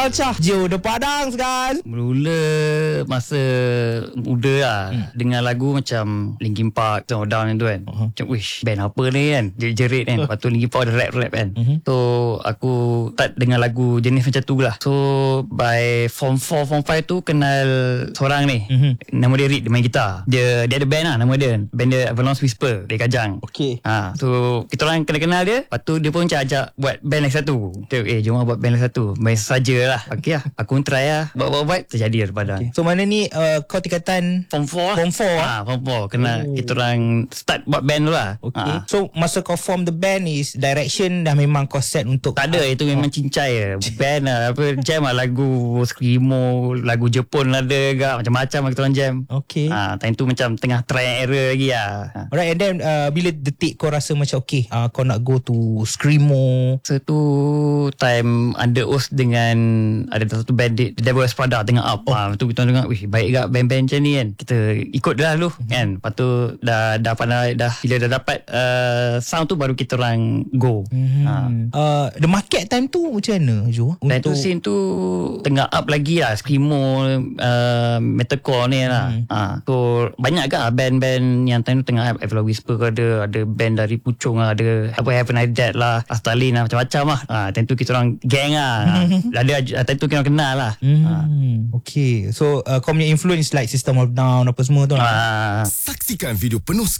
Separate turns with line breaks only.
Cah Jo The Padang sekarang.
Mula masa muda lah dengar lagu macam Linkin Park, System of a Down tu kan. Macam wish band apa ni kan, jerit kan. Lepas tu Linkin Park ada rap kan. So aku start dengar lagu jenis macam tu lah. So by form 4 form 5 tu kenal seorang ni. Nama dia Reed, dia main gitar. Dia ada band lah, nama dia. Band dia Avalanche Whisper dari Kajang.
Okay.
So kita orang kenal dia. Lepas tu dia pun macam ajak buat band lagi satu. Dia jom buat band lagi satu. Main saja lah. Okay lah, aku pun try lah. Buat terjadi lah Padang.
So mana ni kau tingkatan
Form 4
Form 4
Form 4 kena kita orang start buat band dulu lah.
Okay. So masa kau form the band is direction dah memang kau set untuk
tak ada, itu memang cincai je. Band lah, apa, jam lah lagu screamo, lagu Jepun ada ke, macam-macam lah kita orang jam.
Okay.
Time tu macam tengah try and error lagi lah.
Alright, and then bila detik kau rasa macam okay, kau nak go to screamo?
Masa tu time under Oz dengan ada satu band The Devil Wears Prada tengah up. Tu kita dengar, wih baik gak band-band macam ni kan. Kita ikut dah dulu kan. Lepas tu dah pandai dah, bila dah dapat sound tu baru kita orang go.
The market time tu macam mana Jo?
Dan tu scene tu tengah up lagi lah, screamo, metalcore ni lah. So banyak ke band-band yang time tu tengah up. Avalanche Whisper ada band dari Puchong lah, ada apa Heaven I Dead lah, Astalin lah, macam-macam lah. Time tu kita orang gang lah. Ada time tu kita orang kenal lah.
Okay. So kau punya influence like System of a Down apa semua tu lah.
Saksikan video penuh